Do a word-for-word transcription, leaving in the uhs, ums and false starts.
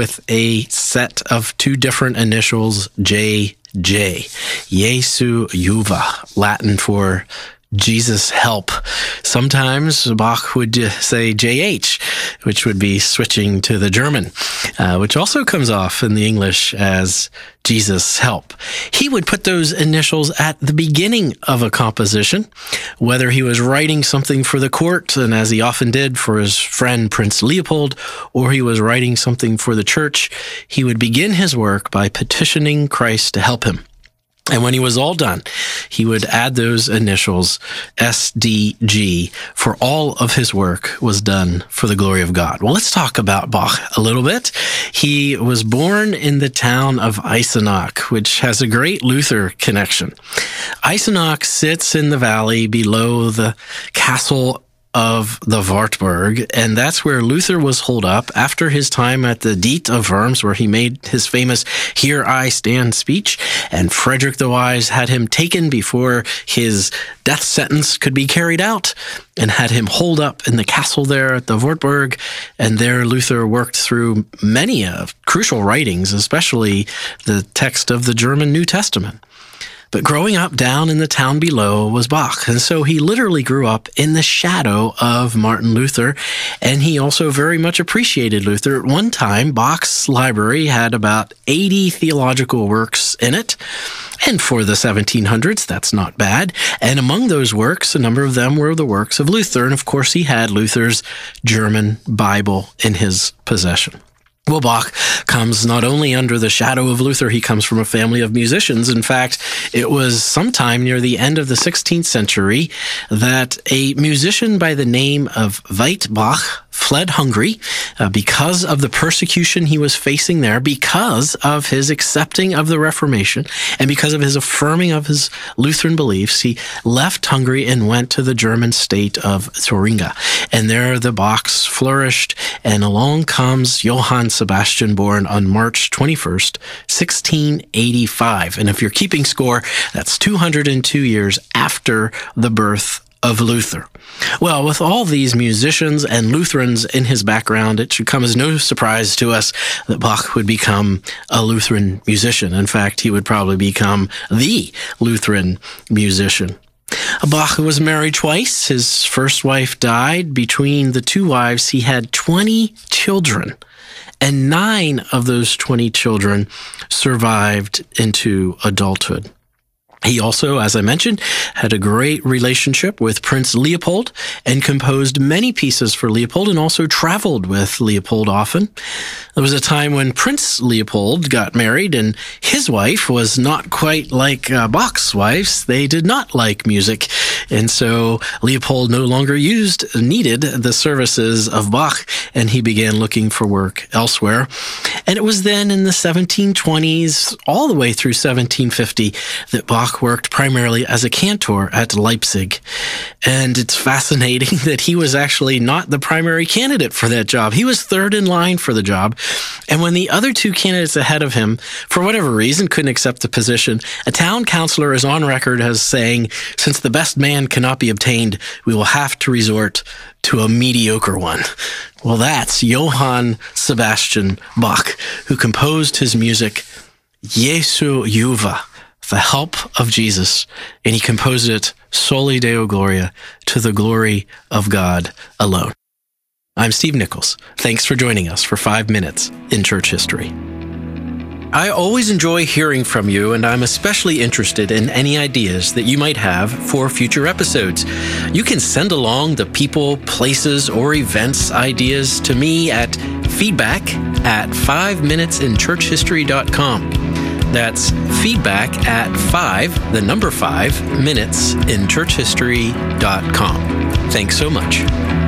with a set of two different initials, J J. Jesu Juva, Latin for Jesus help. Sometimes Bach would say J H, which would be switching to the German, uh, which also comes off in the English as Jesus help. He would put those initials at the beginning of a composition, whether he was writing something for the court, and as he often did for his friend Prince Leopold, or he was writing something for the church. He would begin his work by petitioning Christ to help him. And when he was all done, he would add those initials, S D G, for all of his work was done for the glory of God. Well, let's talk about Bach a little bit. He was born in the town of Eisenach, which has a great Luther connection. Eisenach sits in the valley below the castle of the Wartburg, and that's where Luther was holed up after his time at the Diet of Worms, where he made his famous Here I Stand speech, and Frederick the Wise had him taken before his death sentence could be carried out, and had him holed up in the castle there at the Wartburg, and there Luther worked through many of crucial writings, especially the text of the German New Testament. But growing up down in the town below was Bach, and so he literally grew up in the shadow of Martin Luther, and he also very much appreciated Luther. At one time, Bach's library had about eighty theological works in it, and for the seventeen hundreds, that's not bad. And among those works, a number of them were the works of Luther, and of course he had Luther's German Bible in his possession. Well, Bach comes not only under the shadow of Luther, he comes from a family of musicians. In fact, it was sometime near the end of the sixteenth century that a musician by the name of Veit Bach fled Hungary uh, because of the persecution he was facing there, because of his accepting of the Reformation, and because of his affirming of his Lutheran beliefs. He left Hungary and went to the German state of Thuringia. And there the Bachs flourished, and along comes Johann Sebastian, born on March twenty-first, sixteen eighty-five. And if you're keeping score, that's two hundred two years after the birth of Luther. Well, with all these musicians and Lutherans in his background, it should come as no surprise to us that Bach would become a Lutheran musician. In fact, he would probably become the Lutheran musician. Bach was married twice. His first wife died. Between the two wives, he had twenty children, and nine of those twenty children survived into adulthood. He also, as I mentioned, had a great relationship with Prince Leopold and composed many pieces for Leopold, and also traveled with Leopold often. There was a time when Prince Leopold got married, and his wife was not quite like uh, Bach's wives. They did not like music, and so Leopold no longer used, needed the services of Bach, and he began looking for work elsewhere. And it was then in the seventeen twenties, all the way through seventeen fifty, that Bach worked primarily as a cantor at Leipzig. And it's fascinating that he was actually not the primary candidate for that job. He was third in line for the job. And when the other two candidates ahead of him, for whatever reason, couldn't accept the position, a town councilor is on record as saying, since the best man cannot be obtained, we will have to resort to a mediocre one. Well, that's Johann Sebastian Bach, who composed his music, Jesu Juva, the help of Jesus, and he composed it Soli Deo Gloria, to the glory of God alone. I'm Steve Nichols. Thanks for joining us for five minutes in church history. I always enjoy hearing from you, and I'm especially interested in any ideas that you might have for future episodes. You can send along the people, places, or events ideas to me at feedback at five minutes in church history dot com. That's feedback at five, the number five, minutes in church history dot com. Thanks so much.